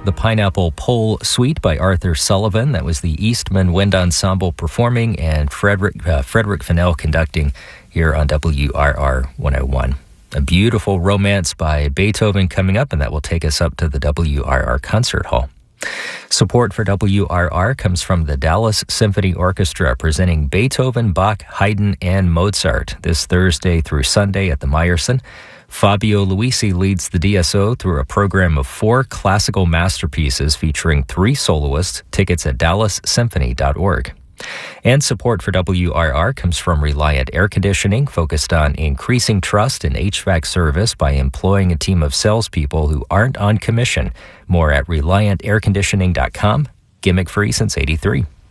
The Pineapple Pole Suite by Arthur Sullivan. That was the Eastman Wind Ensemble performing, and Frederick Fennell conducting here on WRR 101. A beautiful romance by Beethoven coming up, and that will take us up to the WRR Concert Hall. Support for WRR comes from the Dallas Symphony Orchestra, presenting Beethoven, Bach, Haydn, and Mozart this Thursday through Sunday at the Meyerson. Fabio Luisi leads the DSO through a program of 4 classical masterpieces featuring 3 soloists. Tickets at dallassymphony.org. And support for WRR comes from Reliant Air Conditioning, focused on increasing trust in HVAC service by employing a team of salespeople who aren't on commission. More at ReliantAirConditioning.com. Gimmick free since '83.